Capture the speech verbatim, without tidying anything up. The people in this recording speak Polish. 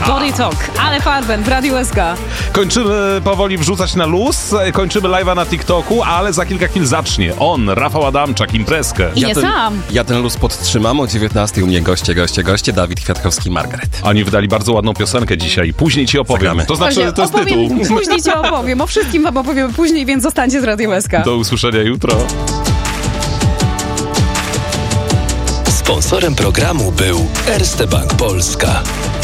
Body Talk, ale Farben w Radiu S K. Kończymy powoli wrzucać na luz, kończymy live'a na TikToku, ale za kilka chwil zacznie on, Rafał Adamczak, imprezkę. I Ja nie ten, sam. ja ten luz podtrzymam. O dziewiętnastej u mnie goście, goście, goście. Dawid Kwiatkowski, Margaret. Oni wydali bardzo ładną piosenkę dzisiaj. Później ci opowiem. Zagramy. To znaczy, Właśnie, to jest opowiem, tytuł. Później ci opowiem, o wszystkim wam opowiemy później, więc zostańcie z Radiem S K. Do usłyszenia jutro. Sponsorem programu był Erste Bank Polska.